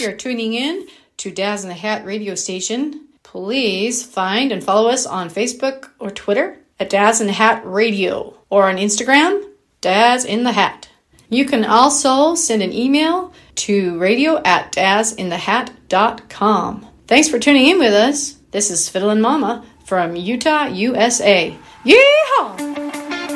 you're tuning in to Daz in the Hat radio station, please find and follow us on Facebook or Twitter at Daz in the Hat Radio, or on Instagram, Daz in the Hat. You can also send an email to radio@dazinthehat.com. Thanks for tuning in with us. This is Fiddlin' Mama from Utah, USA. Yeehaw!